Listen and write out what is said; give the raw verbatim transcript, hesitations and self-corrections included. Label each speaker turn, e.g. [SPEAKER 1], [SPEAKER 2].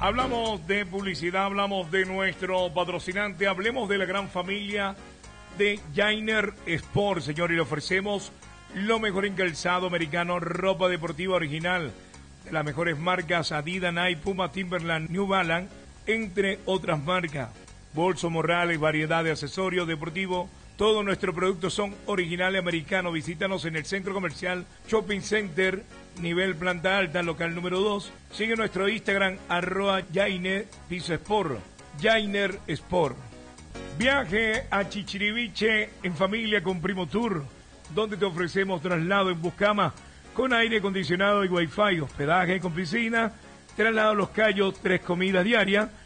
[SPEAKER 1] Hablamos de publicidad, hablamos de nuestro patrocinante, hablemos de la gran familia de Jainer Sport, señor, y le ofrecemos lo mejor en calzado americano, ropa deportiva original, de las mejores marcas Adidas, Nike, Puma, Timberland, New Balance, entre otras marcas. Bolso, morrales, variedad de accesorios deportivos. Todos nuestros productos son originales americanos. Visítanos en el Centro Comercial Shopping Center, nivel planta alta, local número dos. Sigue nuestro Instagram, arroba Jainer Piso Sport, Jainer Sport. Viaje a Chichiriviche en familia con Primo Tour, donde te ofrecemos traslado en Buscama con aire acondicionado y wifi, hospedaje con piscina, traslado a Los Cayos, tres comidas diarias.